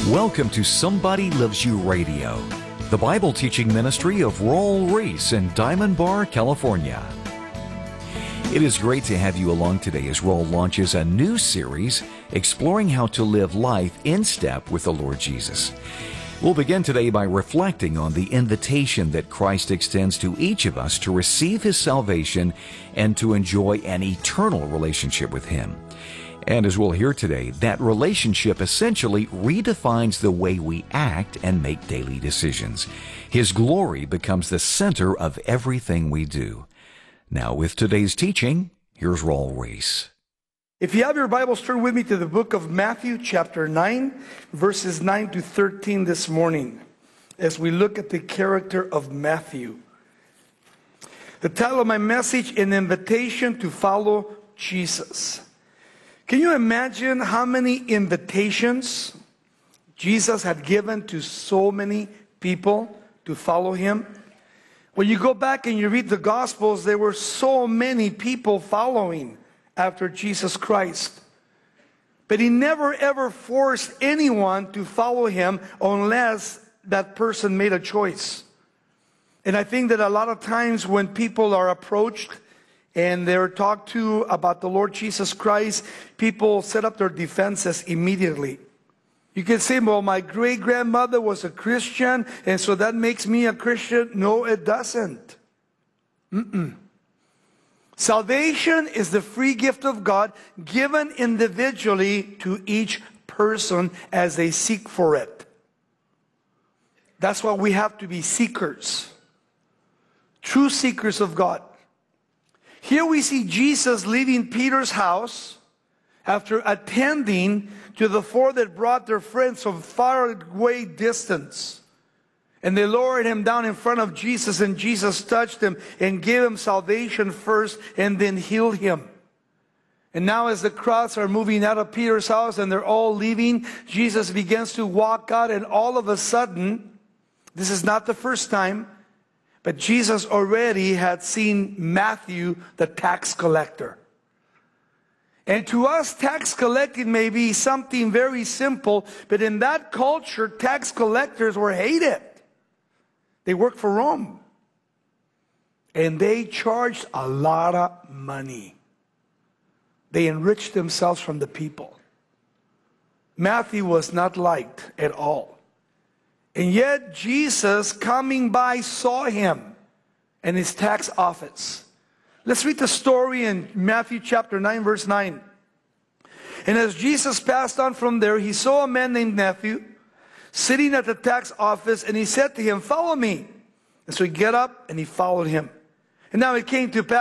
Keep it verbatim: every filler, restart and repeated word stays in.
Welcome to Somebody Loves You Radio, the Bible teaching ministry of Raul Ries in Diamond Bar, California. It is great to have you along today as Raul launches a new series exploring how to live life in step with the Lord Jesus. We'll begin today by reflecting on the invitation that Christ extends to each of us to receive His salvation and to enjoy an eternal relationship with Him. And as we'll hear today, that relationship essentially redefines the way we act and make daily decisions. His glory becomes the center of everything we do. Now, with today's teaching, here's Raul Ries. If you have your Bibles, turn with me to the book of Matthew, chapter nine, verses nine to thirteen this morning, as we look at the character of Matthew. The title of my message, An Invitation to Follow Jesus. Can you imagine how many invitations Jesus had given to so many people to follow Him? When you go back and you read the Gospels, there were so many people following after Jesus Christ. But He never ever forced anyone to follow Him unless that person made a choice. And I think that a lot of times when people are approached and they're talked to about the Lord Jesus Christ, people set up their defenses immediately. You can say, well, my great-grandmother was a Christian, and so that makes me a Christian. No, it doesn't. Mm-mm. Salvation is the free gift of God given individually to each person as they seek for it. That's why we have to be seekers. True seekers of God. Here we see Jesus leaving Peter's house after attending to the four that brought their friends from far away distance. And they lowered him down in front of Jesus, and Jesus touched him and gave him salvation first and then healed him. And now as the crowds are moving out of Peter's house and they're all leaving, Jesus begins to walk out, and all of a sudden, this is not the first time, but Jesus already had seen Matthew, the tax collector. And to us, tax collecting may be something very simple, but in that culture, tax collectors were hated. They worked for Rome. And they charged a lot of money. They enriched themselves from the people. Matthew was not liked at all. And yet Jesus, coming by, saw him in his tax office. Let's read the story in Matthew chapter nine, verse nine. And as Jesus passed on from there, he saw a man named Matthew sitting at the tax office, and he said to him, "Follow me." And so he got up and he followed him. And now it came to pass